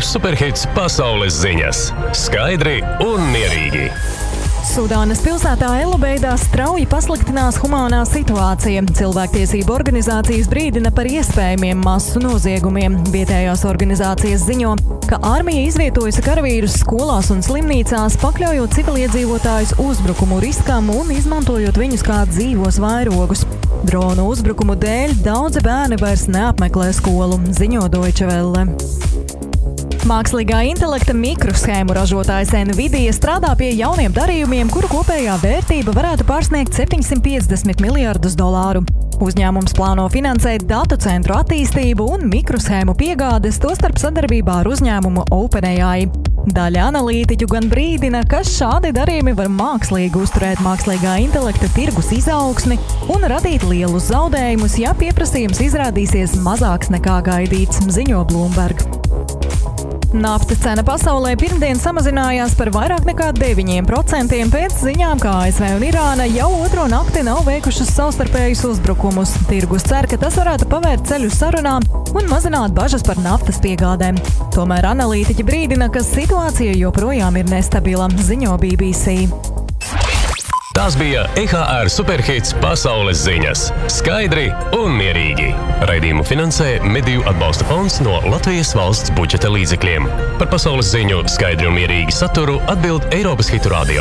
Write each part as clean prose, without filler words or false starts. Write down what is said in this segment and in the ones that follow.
Superhits pasaules ziņas. Skaidri un mierīgi. Sudānas pilsētā Elubeidā strauji pasliktinās humānā situācija. Cilvēktiesību organizācijas brīdina par iespējamiem masu noziegumiem. Vietējās organizācijas ziņo, ka armija izvietojusi karavīrus skolās un slimnīcās, pakļaujot civiliedzīvotājus uzbrukumu riskam un izmantojot viņus kā dzīvos vairogus. Dronu uzbrukumu dēļ daudzi bērni vairs neapmeklē skolu, ziņo Deutsche Welle. Mākslīgā intelekta mikroshēmu ražotājs Nvidia strādā pie jauniem darījumiem, kuru kopējā vērtība varētu pārsniegt $750 miljardus. Uzņēmums plāno finansēt datu centru attīstību un mikroshēmu piegādes, tostarp sadarbībā ar uzņēmumu OpenAI. Daļa analītiķu gan brīdina, ka šādi darījumi var mākslīgi uzturēt mākslīgā intelekta tirgus izaugsmi un radīt lielus zaudējumus, ja pieprasījums izrādīsies mazāks nekā gaidīts, ziņo Bloomberg. Naftas cena pasaulē pirmdien samazinājās par vairāk nekā 9% pēc ziņām, ka ASV un Irāna jau otro nakti nav veikušas savstarpējus uzbrukumus. Tirgus cer, ka tas varētu pavērt ceļu sarunām un mazināt bažas par naftas piegādēm. Tomēr analītiķi brīdina, ka situācija joprojām ir nestabila, ziņo BBC. Tās bija EHR Superhits pasaules ziņas. Skaidri un mierīgi. Raidījumu finansē Mediju atbalsta fonds no Latvijas valsts budžeta līdzekļiem. Par pasaules ziņu skaidri un mierīgi saturu atbild Eiropas Hitu Radio.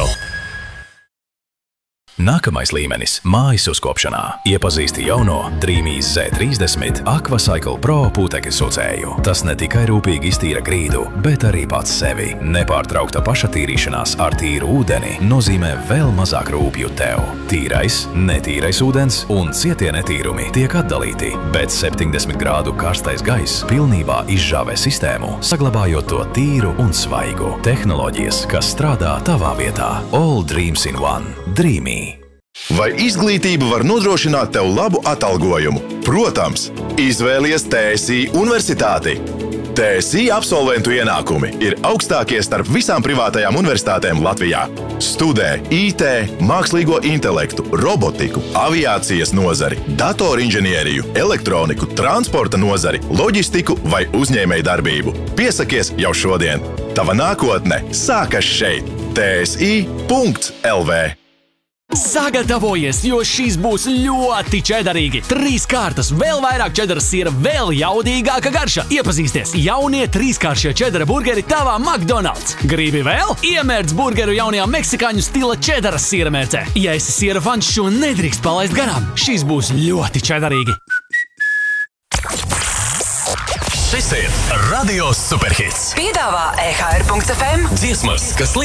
Nākamais līmenis – mājas uzkopšanā. Iepazīsti jauno Dreamīs Z30 Aquacycle Pro putekļu sucēju. Tas ne tikai rūpīgi iztīra grīdu, bet arī pats sevi. Nepārtraukta pašatīrīšanās ar tīru ūdeni nozīmē vēl mazāk rūpju tev. Tīrais, netīrais ūdens un cietie netīrumi tiek atdalīti, bet 70 grādu karstais gaiss pilnībā izžāvē sistēmu, saglabājot to tīru un svaigu. Tehnoloģijas, kas strādā tavā vietā. All dreams in one. Dreamy. Vai izglītība var nodrošināt tev labu atalgojumu? Protams, izvēlies TSI universitāti. TSI absolventu ienākumi ir augstākie starp visām privātajām universitātēm Latvijā. Studē IT, mākslīgo intelektu, robotiku, aviācijas nozari, datorinženieriju, elektroniku, transporta nozari, loģistiku vai uzņēmējdarbību. Piesakies jau šodien. Tava nākotne sākas šeit. TSI.LV. Sagatavojies, jo šīs būs ļoti čedarīgi. 3 kārtas, vēl vairāk čedaras siera, vēl jaudīgāka garša. Iepazīsties, jaunie 3-kāršie čedara burgeri tavā McDonald's. Gribi vēl? Iemērc burgeru jaunajā meksikāņu stila čedaras siera mērcē. Ja esi siera fans, šo nedrīkst palaist garām. Šīs būs ļoti čedarīgi. Šis ir Radio Superhits. Piedāvā EHR.FM Dziesmas, kas